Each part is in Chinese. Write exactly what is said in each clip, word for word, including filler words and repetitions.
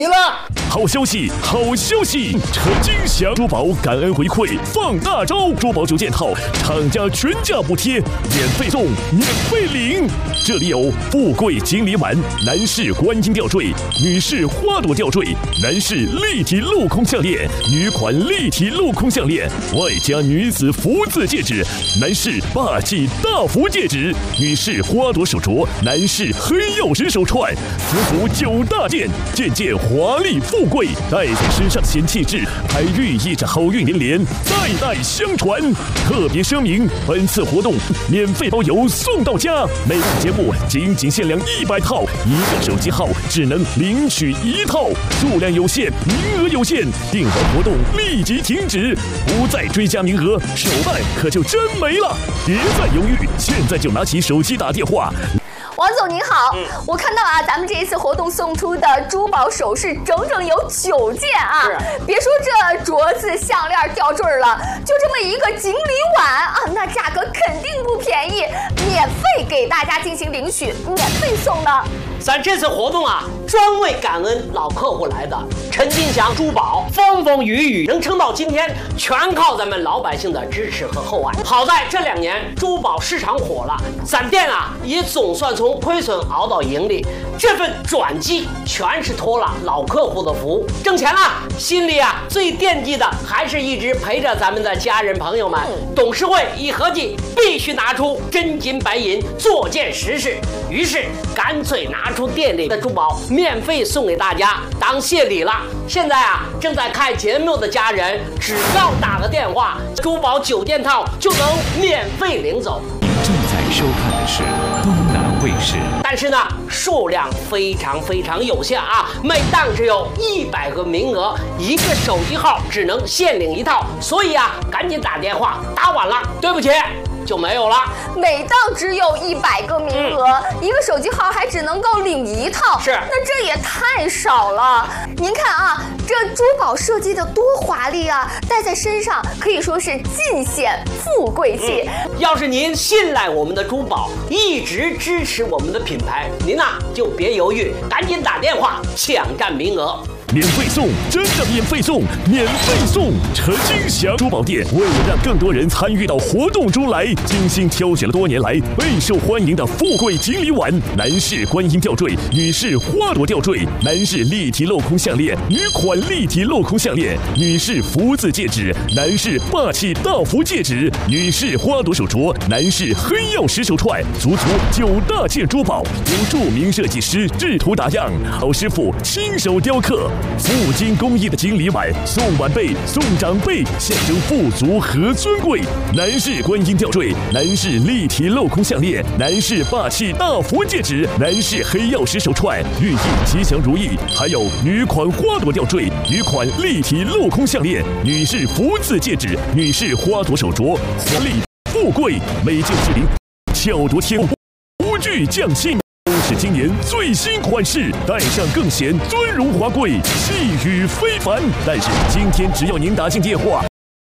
你了！ 好消息，好消息！陈金祥珠宝感恩回馈放大招，珠宝九件套厂家全价补贴，免费送，免费领。这里有富贵锦鲤碗、男士观音吊坠、女士花朵吊坠、男士立体镂空项链、女款立体镂空项链，外加女子福字戒指、男士霸气大福戒指、女士花朵手镯、男士黑曜石手串，足足九大件，件件华丽富贵，戴在身上显气质，还寓意着好运连连，代代相传。特别声明，本次活动免费包邮送到家，每个节目仅仅限量一百套，一个手机号只能领取一套，数量有限，名额有限，订完活动立即停止，不再追加名额，手办可就真没了。别再犹豫，现在就拿起手机打电话。 王总您好，嗯、我看到啊，咱们这一次活动送出的珠宝首饰整整有九件啊！别说这镯子、项链、吊坠了，就这么一个锦鲤碗啊，那价格肯定不便宜，免费给大家进行领取，免费送的。 咱这次活动啊，专为感恩老客户来的。陈金祥珠宝风风雨雨能撑到今天，全靠咱们老百姓的支持和厚爱。好在这两年珠宝市场火了，咱店啊也总算从亏损熬到盈利，这份转机全是托了老客户的福。挣钱了，心里啊最惦记的还是一直陪着咱们的家人朋友们。董事会一合计，必须拿出真金白银做件实事，于是干脆拿出店里的珠宝免费送给大家当谢礼了。现在啊，正在看节目的家人，只要打个电话，珠宝九件套就能免费领走。 您正在收看的是东南卫视， 但是呢，数量非常非常有限啊，每档只有一百个名额，一个手机号只能限领一套，所以啊，赶紧打电话，打晚了，对不起，就没有了。 每档只有一百个名额，嗯、一个手机号还只能够领一套， 是， 那这也太少了。您看啊，这珠宝设计的多华丽啊，戴在身上可以说是尽显富贵气。 嗯、要是您信赖我们的珠宝，一直支持我们的品牌，您呐、啊、就别犹豫，赶紧打电话抢占名额。 免费送，真的免费送，免费送！陈金祥珠宝店为了让更多人参与到活动中来，精心挑选了多年来备受欢迎的富贵锦鲤碗、男士观音吊坠、女士花朵吊坠、男士立体镂空项链、女款立体镂空项链、女士福字戒指、男士霸气大福戒指、女士花朵手镯、男士黑曜石手串，足足九大件珠宝，由著名设计师制图打样，好师傅亲手雕刻。富金工艺的锦鲤碗，送晚辈、送长辈，象征富足和尊贵。男士观音吊坠，男士立体镂空项链，男士霸气大福戒指，男士黑曜石手串，寓意吉祥如意。还有女款花朵吊坠，女款立体镂空项链，女士福字戒指，女士花朵手镯，华丽富贵，每件至灵，巧夺天工，不惧匠心。都是今年最新款式，戴上更显尊荣华贵，气宇非凡。但是今天只要您打进电话。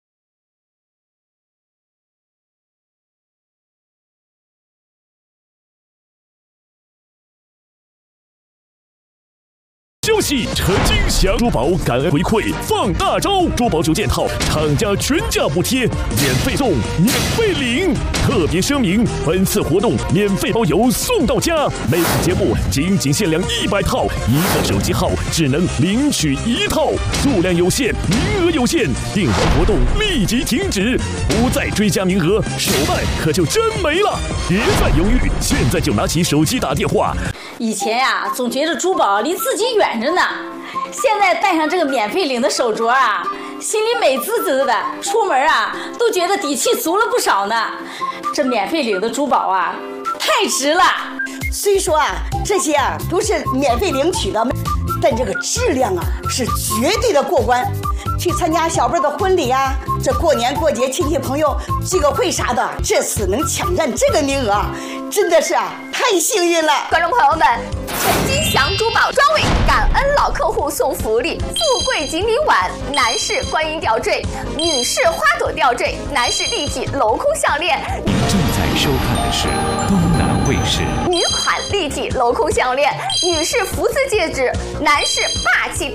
消息：陈金祥珠宝感恩回馈放大招，珠宝九件套厂家全价补贴，免费送，免费领。特别声明，本次活动免费包邮送到家，每个节目仅仅限量一百套，一个手机号只能领取一套，数量有限，名额有限，订完活动立即停止，不再追加名额，手办可就真没了。别再犹豫，现在就拿起手机打电话。 以前呀、啊，总觉得珠宝离自己远着呢，现在戴上这个免费领的手镯啊，心里美滋滋的，出门啊都觉得底气足了不少呢。这免费领的珠宝啊，太值了。 虽说啊，这些啊都是免费领取的，但这个质量啊是绝对的过关。去参加小辈的婚礼啊，这过年过节亲戚朋友聚个会啥的，这次能抢占这个名额，真的是啊太幸运了。 观众朋友们，陈金祥珠宝专为感恩老客户送福利：富贵锦鲤碗、男士观音吊坠、女士花朵吊坠、男士立体镂空项链。 您正在收看的是东南卫视。 女款立体镂空项链，女士福字戒指，男士霸气